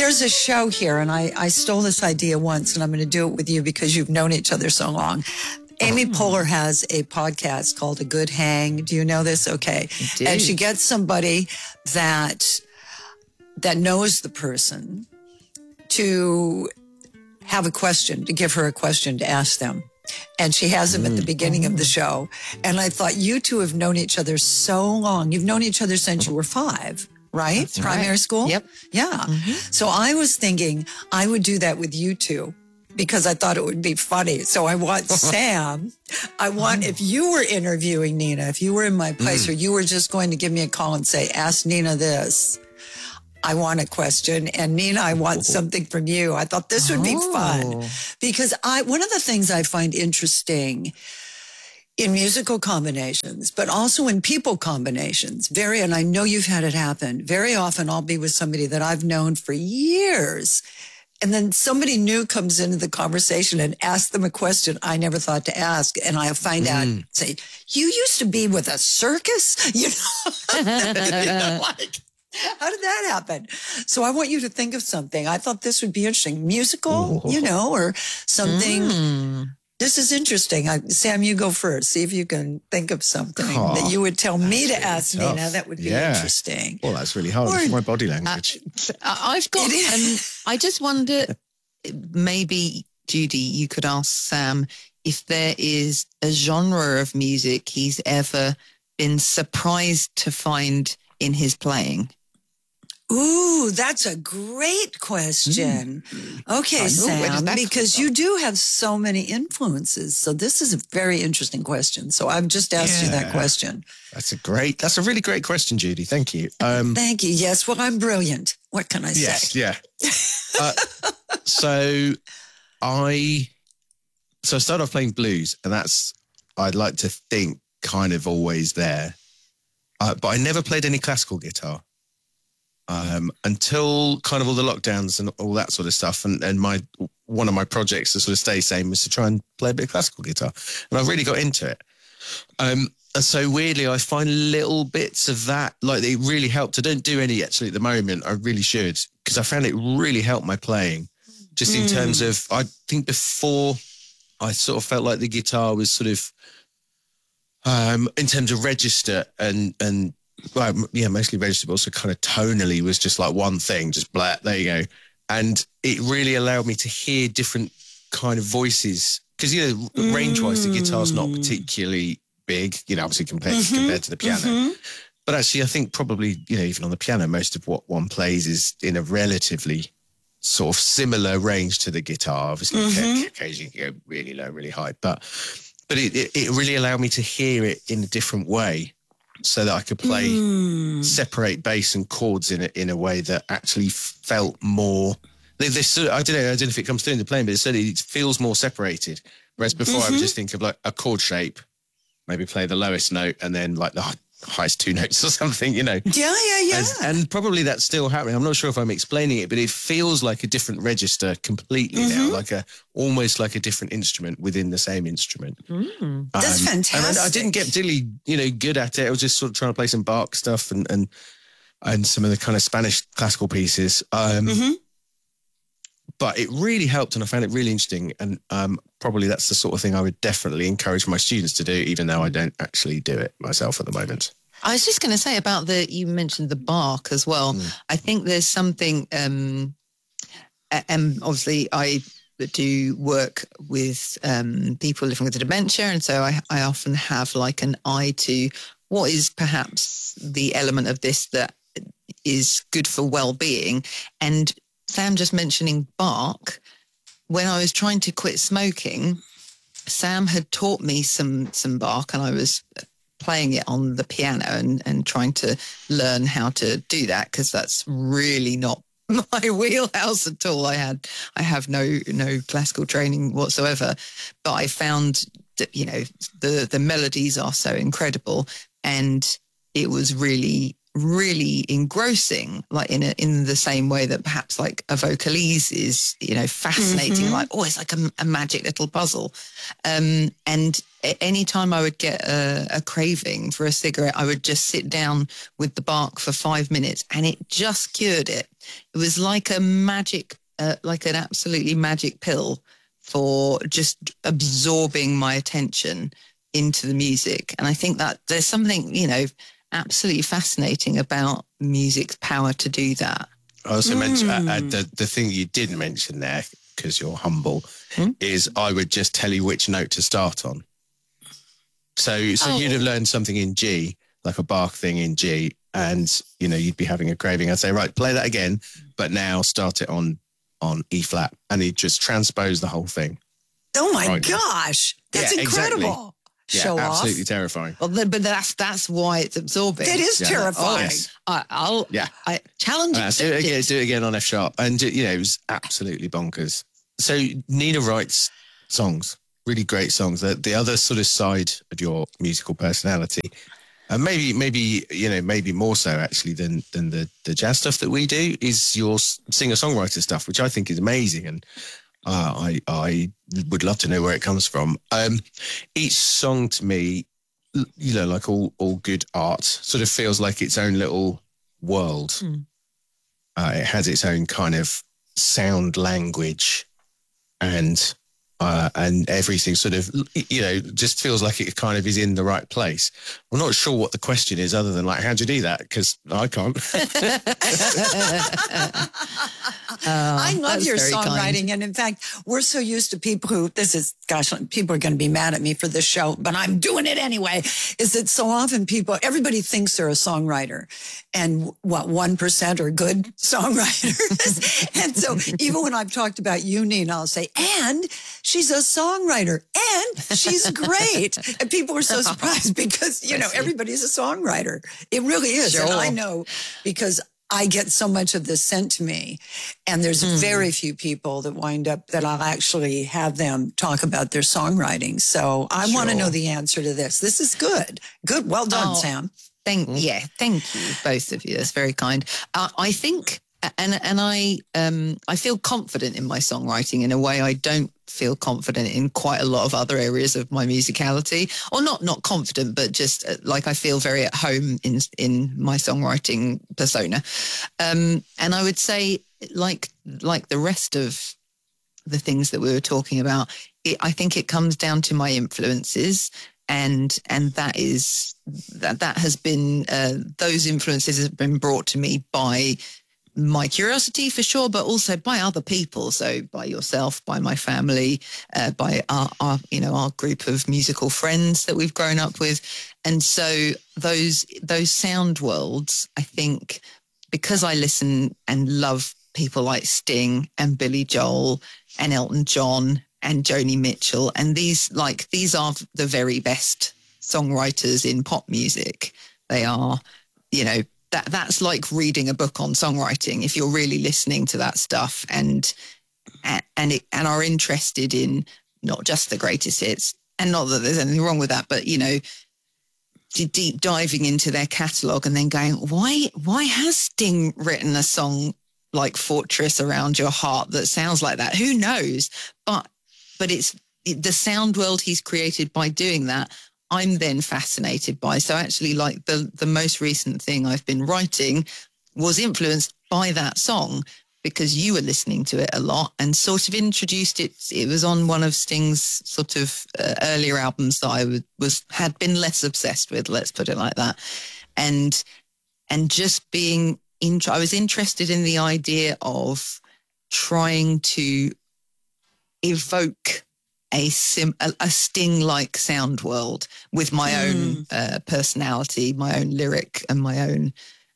there's a show here, and I stole this idea once, and I'm going to do it with you because you've known each other so long. Amy Poehler has a podcast called A Good Hang. Do you know this? Okay. And she gets somebody that knows the person to have a question, to give her a question to ask them. And she has them at the beginning of the show. And I thought, you two have known each other so long. You've known each other since you were 5, right? That's Primary right. school? Yep. Yeah. So I was thinking I would do that with you two because I thought it would be funny. So I want Sam, if you were interviewing Nina, if you were in my place or you were just going to give me a call and say, ask Nina this, I want a question. And Nina, I want something from you. I thought this would be fun because one of the things I find interesting in musical combinations, but also in people combinations, and I know you've had it happen, very often I'll be with somebody that I've known for years. And then somebody new comes into the conversation and asks them a question I never thought to ask. And I find out, say, you used to be with a circus? You know, like, how did that happen? So I want you to think of something. I thought this would be interesting. Musical, or something. This is interesting. Sam, you go first. See if you can think of something that you would tell me to ask Nina. That would be interesting. Well, that's really hard. It's my body language. I've got, I just wonder, maybe, Judy, you could ask Sam if there is a genre of music he's ever been surprised to find in his playing. Ooh, that's a great question. Okay, Sam, because you do have so many influences. So this is a very interesting question. So I've just asked you that question. That's a really great question, Judy. Thank you. Thank you. Yes, well, I'm brilliant. What can I say? Yeah. So I started off playing blues, and that's, I'd like to think, kind of always there. But I never played any classical guitar. Until kind of all the lockdowns and all that sort of stuff. And one of my projects to sort of stay same was to try and play a bit of classical guitar. And I really got into it. And so weirdly, I find little bits of that, like it really helped. I don't do any actually at the moment. I really should, because I found it really helped my playing. Just in terms of, I think before I sort of felt like the guitar was sort of, in terms of register and well, yeah, mostly register, but also kind of tonally was just like one thing, just blah, there you go. And it really allowed me to hear different kind of voices. Because, range-wise, the guitar's not particularly big, obviously compared to the piano. But actually, I think probably, even on the piano, most of what one plays is in a relatively sort of similar range to the guitar. Obviously, occasionally you can go really low, really high. But it really allowed me to hear it in a different way, so that I could play, separate bass and chords in a way that actually felt more. I don't know if it comes through in the playing, but it feels more separated. Whereas before I would just think of like a chord shape, maybe play the lowest note and then like the highest 2 notes or something, Yeah. And probably that's still happening. I'm not sure if I'm explaining it, but it feels like a different register completely now, almost like a different instrument within the same instrument. That's fantastic. And I didn't get particularly, good at it. I was just sort of trying to play some Bach stuff and some of the kind of Spanish classical pieces. But it really helped, and I found it really interesting. And probably that's the sort of thing I would definitely encourage my students to do, even though I don't actually do it myself at the moment. I was just going to say about you mentioned the Bach as well. I think there's something, and obviously I do work with people living with dementia. And so I often have like an eye to what is perhaps the element of this that is good for well-being. And Sam just mentioning Bach, when I was trying to quit smoking, Sam had taught me some Bach, and I was playing it on the piano and trying to learn how to do that, because that's really not my wheelhouse at all. I have no classical training whatsoever, but I found that, the melodies are so incredible, and it was really, really engrossing, like in the same way that perhaps like a vocalese is, fascinating. Like, it's like a magic little puzzle. And any time I would get a craving for a cigarette, I would just sit down with the bark for 5 minutes, and it just cured it. It was like a magic, like an absolutely magic pill for just absorbing my attention into the music. And I think that there's something, absolutely fascinating about music's power to do that. I also mentioned the thing you didn't mention there, because you're humble, is I would just tell you which note to start on. So you'd have learned something in G, like a Bach thing in G, and you'd be having a craving. I'd say, right, play that again, but now start it on E flat, and he'd just transpose the whole thing. Oh my gosh, that's incredible! Exactly. Show off. Absolutely terrifying. Well, but that's why it's absorbing. It is terrifying. I challenge you. Do it again on F sharp, and it was absolutely bonkers. So Nina writes songs, really great songs. The other sort of side of your musical personality, and maybe more so actually than the jazz stuff that we do, is your singer-songwriter stuff, which I think is amazing, and I would love to know where it comes from. Each song to me, like all good art, sort of feels like its own little world. It has its own kind of sound language, and everything sort of, just feels like it kind of is in the right place. I'm not sure what the question is, other than like, how'd you do that? Because I can't. I love your songwriting. And in fact, we're so used to people who, people are going to be mad at me for this show, but I'm doing it anyway, is that so often everybody thinks they're a songwriter, and 1% are good songwriters. And so even when I've talked about you, Nina, I'll say, and she's a songwriter, and she's great. And people are so surprised because, everybody's a songwriter. It really is. Sure. And I know, because I get so much of this sent to me, and there's very few people that wind up that I'll actually have them talk about their songwriting. So I want to know the answer to this. This is good. Good. Well done, Sam. Thank you, both of you. That's very kind. I think, and I feel confident in my songwriting in a way I don't feel confident in quite a lot of other areas of my musicality, or not confident, but just like I feel very at home in my songwriting persona. And I would say, like the rest of the things that we were talking about, I think it comes down to my influences. And that has been, those influences have been brought to me by my curiosity for sure, but also by other people. So by yourself, by my family, by our group of musical friends that we've grown up with. And so those sound worlds, I think, because I listen and love people like Sting and Billy Joel and Elton John and Joni Mitchell, and these are the very best songwriters in pop music. They are, that's like reading a book on songwriting. If you're really listening to that stuff and are interested in not just the greatest hits, and not that there's anything wrong with that, but deep diving into their catalogue and then going, why has Sting written a song like Fortress Around Your Heart that sounds like that? Who knows? But it's the sound world he's created by doing that, I'm then fascinated by. So actually, like the most recent thing I've been writing was influenced by that song, because you were listening to it a lot and sort of introduced it. It was on one of Sting's sort of earlier albums that I had been less obsessed with, let's put it like that. And just being, I was interested in the idea of trying to evoke a Sting-like sound world with my own personality, my own lyric, and my own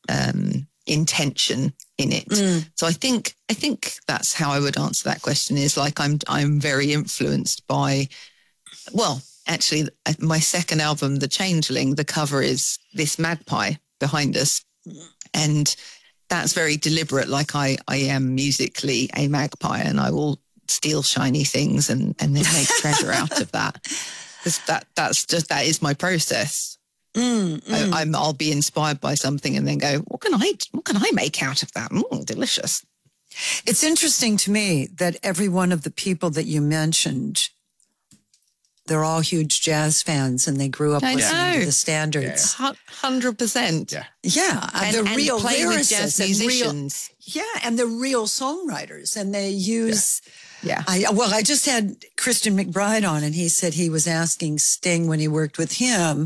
intention in it. So I think that's how I would answer that question. Is like I'm very influenced by. Well, actually, my second album, The Changeling, the cover is this magpie behind us, and that's very deliberate. Like I am musically a magpie, and I will steal shiny things and then make treasure out of that. That is my process. I'll be inspired by something and then go, what can I make out of that? Delicious. It's interesting to me that every one of the people that you mentioned, they're all huge jazz fans and they grew up listening to the standards. 100%. Yeah. And real play with jazz lyricists musicians. and they're real songwriters, and they use... Yeah. I just had Christian McBride on, and he said he was asking Sting when he worked with him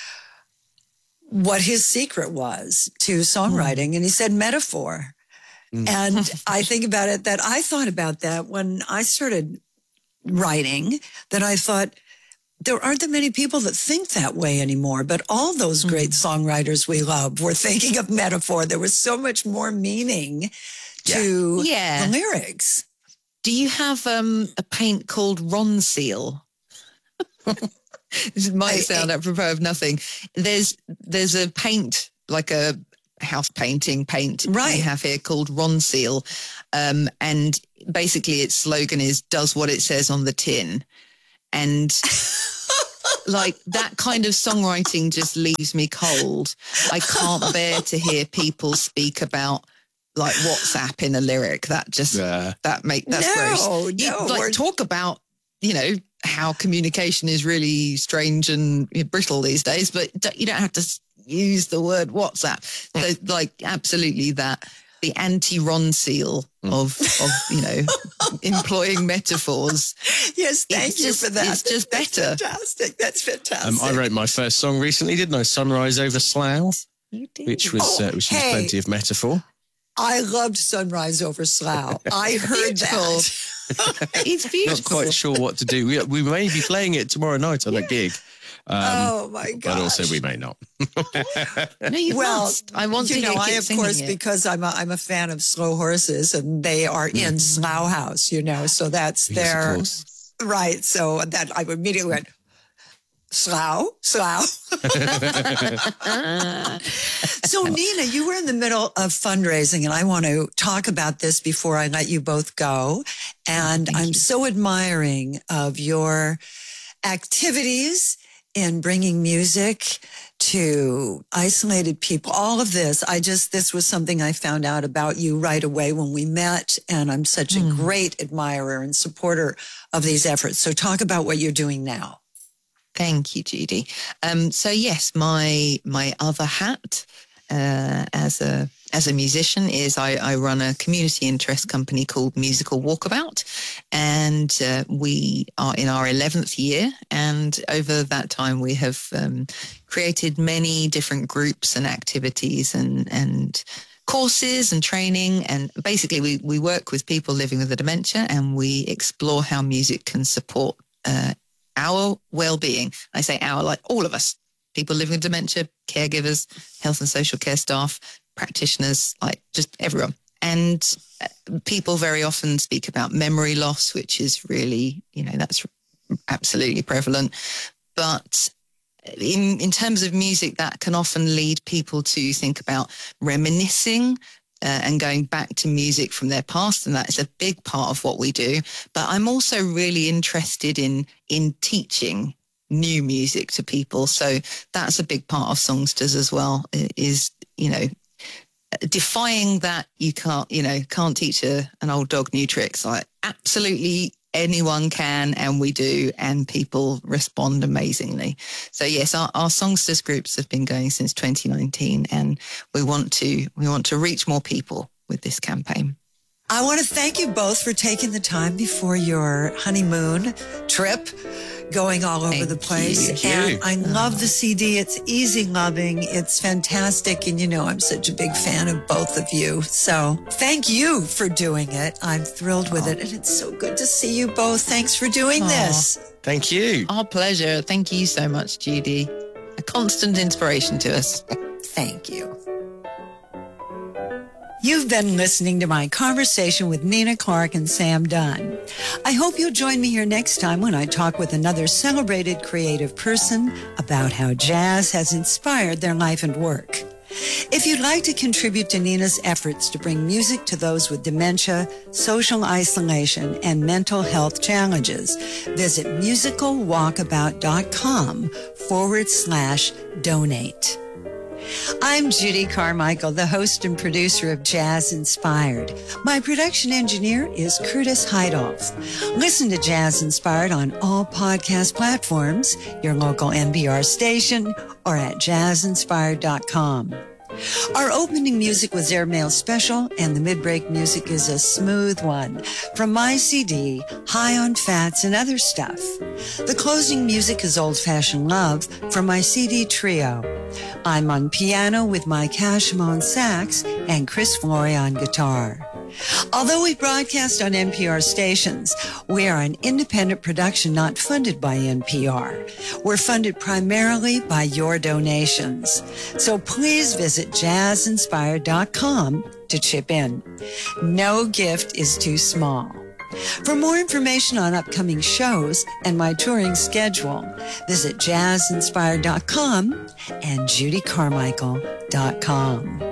what his secret was to songwriting. And he said metaphor. And I think about it, that I thought about that when I started writing, that I thought there aren't that many people that think that way anymore. But all those great songwriters we love were thinking of metaphor. There was so much more meaning to the lyrics. Do you have a paint called Ronseal? This might sound apropos of nothing. There's a paint, like a house painting paint we have here called Ronseal. And basically its slogan is, does what it says on the tin. And like that kind of songwriting just leaves me cold. I can't bear to hear people speak about like WhatsApp in a lyric. That just that's gross. Talk about, how communication is really strange and brittle these days, but you don't have to use the word WhatsApp. So, like, absolutely that. The anti-Ronseal of employing metaphors. Yes, thank you for that. It's just better. That's fantastic. I wrote my first song recently, didn't I? Sunrise Over Slough, which was plenty of metaphor. I loved Sunrise Over Slough. I heard that. It's beautiful. Not quite sure what to do. We may be playing it tomorrow night on a gig. Oh my God! But also we may not. No, you must. I want to hear I of course, because I'm a fan of Slow Horses, and they are in Slough House. So that's their right. So that I immediately went. Slough. So Nina, you were in the middle of fundraising, and I want to talk about this before I let you both go. And I'm so admiring of your activities in bringing music to isolated people, all of this. This was something I found out about you right away when we met, and I'm such a great admirer and supporter of these efforts. So talk about what you're doing now. Thank you, Judy. So yes, my other hat as a musician is I run a community interest company called Musical Walkabout, and we are in our 11th year. And over that time, we have created many different groups and activities and courses and training. And basically, we work with people living with a dementia, and we explore how music can support our well-being. I say our, like all of us, people living with dementia, caregivers, health and social care staff, practitioners, like just everyone. And people very often speak about memory loss, which is really, that's absolutely prevalent. But in terms of music, that can often lead people to think about reminiscing and going back to music from their past, and that is a big part of what we do. But I'm also really interested in teaching new music to people. So that's a big part of Songsters as well, is, defying that you can't teach an old dog new tricks. Like absolutely anyone can, and we do, and people respond amazingly. So yes, our Songsters groups have been going since 2019, and we want to reach more people with this campaign. I want to thank you both for taking the time before your honeymoon trip, going all over the place. And I love the CD. It's easy loving. It's fantastic. And I'm such a big fan of both of you. So thank you for doing it. I'm thrilled with it. And it's so good to see you both. Thanks for doing this. Thank you. Our pleasure. Thank you so much, Judy. A constant inspiration to us. Thank you. You've been listening to my conversation with Nina Clark and Sam Dunn. I hope you'll join me here next time when I talk with another celebrated creative person about how jazz has inspired their life and work. If you'd like to contribute to Nina's efforts to bring music to those with dementia, social isolation, and mental health challenges, visit musicalwalkabout.com/donate. I'm Judy Carmichael, the host and producer of Jazz Inspired. My production engineer is Curtis Heidolf. Listen to Jazz Inspired on all podcast platforms, your local NPR station, or at jazzinspired.com. Our opening music was Airmail Special, and the mid-break music is a smooth one from my CD, High on Fats and Other Stuff. The closing music is Old Fashioned Love from my CD Trio. I'm on piano with Mike Hashem on sax and Chris Flory on guitar. Although we broadcast on NPR stations, we are an independent production not funded by NPR. We're funded primarily by your donations. So please visit jazzinspired.com to chip in. No gift is too small. For more information on upcoming shows and my touring schedule, visit jazzinspired.com and judycarmichael.com.